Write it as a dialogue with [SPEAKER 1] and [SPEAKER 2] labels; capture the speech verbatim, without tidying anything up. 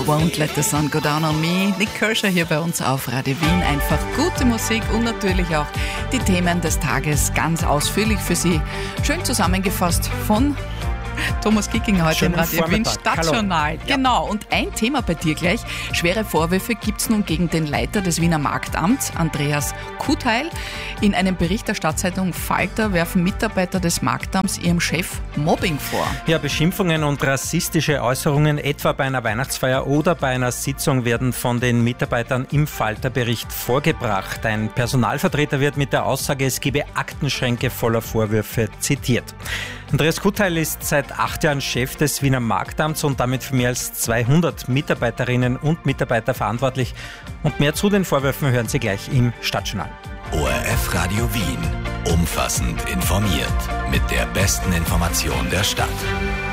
[SPEAKER 1] Won't Let the Sun Go Down on Me. Nick Kershaw hier bei uns auf Radio Wien. Einfach gute Musik und natürlich auch die Themen des Tages ganz ausführlich für Sie. Schön zusammengefasst von Thomas Kicking heute
[SPEAKER 2] Schönen
[SPEAKER 1] im Radio Wien
[SPEAKER 2] Vormittag.
[SPEAKER 1] Stadtjournal.
[SPEAKER 2] Ja.
[SPEAKER 1] Genau, und ein Thema bei dir gleich. Schwere Vorwürfe gibt es nun gegen den Leiter des Wiener Marktamts, Andreas Kuteil. In einem Bericht der Stadtzeitung Falter werfen Mitarbeiter des Marktamts ihrem Chef Mobbing vor.
[SPEAKER 2] Ja, Beschimpfungen und rassistische Äußerungen etwa bei einer Weihnachtsfeier oder bei einer Sitzung werden von den Mitarbeitern im Falter-Bericht vorgebracht. Ein Personalvertreter wird mit der Aussage, es gebe Aktenschränke voller Vorwürfe zitiert. Andreas Kuteil ist seit acht Jahren Chef des Wiener Marktamts und damit für mehr als zweihundert Mitarbeiterinnen und Mitarbeiter verantwortlich. Und mehr zu den Vorwürfen hören Sie gleich im Stadtjournal.
[SPEAKER 3] O R F Radio Wien. Umfassend informiert. Mit der besten Information der Stadt.